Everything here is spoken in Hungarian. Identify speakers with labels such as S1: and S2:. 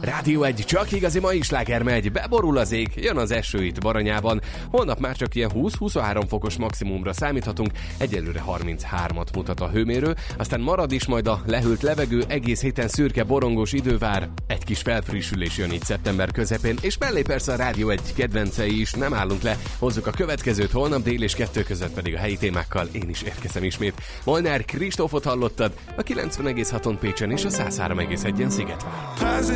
S1: Rádió 1, csak igazi mai sláger megy, beborul az ég, jön az eső itt Baranyában. Holnap már csak ilyen 20-23 fokos maximumra számíthatunk, egyelőre 33-at mutat a hőmérő, aztán marad is majd a lehűlt levegő, egész héten szürke, borongós idő vár. Egy kis felfrissülés jön itt szeptember közepén, és mellé persze a Rádió 1 kedvencei is, nem állunk le, hozzuk a következőt, holnap dél és 2 között pedig a helyi témákkal én is érkezem ismét. Molnár Kristófot hallottad, a 90,6-on Pécsen és a 103,1-en Szigetvár.